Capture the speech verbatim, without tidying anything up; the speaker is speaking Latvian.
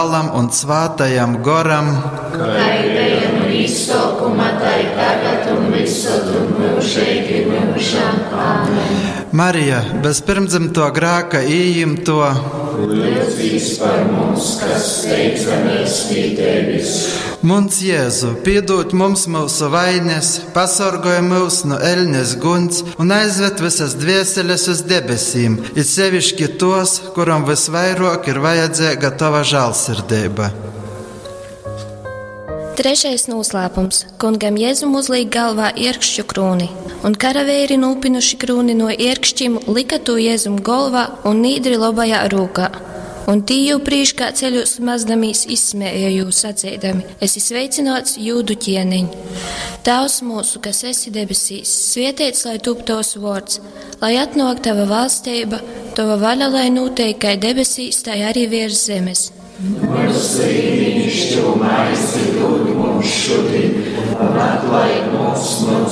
Dēlam un Svātajam Goram, kā bija no izsākuma, tā ir tagad un visur un mūžīgi mūžam. Āmen. Marija, bez pirmdzimto grēka ījimto, lūdzīs par mums, kas steidzamies pie tevis. Muns Jēzu, piedod mums mūsu vainas, pasargāj mūs no eļņas guns un aizved visas dvēseles uz debesīm, it sevišķi tos, kuram visvairāk ir vajadzīga tava žēlsirdība. Trešais noslēpums. Kungam Jēzum uzliek galvā ierkšķu krūni, un karavēri nūpinuši krūni no ierkšķim lika to Jēzum galvā un nīdri labajā rūkā. Un tī jau prīškā ceļos mazdamīs izsmēja jūs sacēdami: esi sveicināts jūdu ķieneņ. Tavs mūsu, kas esi debesīs, svētīts lai top tavs vārds, lai atnāk tava valstība, tava vaļa lai notiek kā debesīs, tā arī virs zemes. Mūsu īnišķo maizi dod mums šodien, un atlaid mums mūsu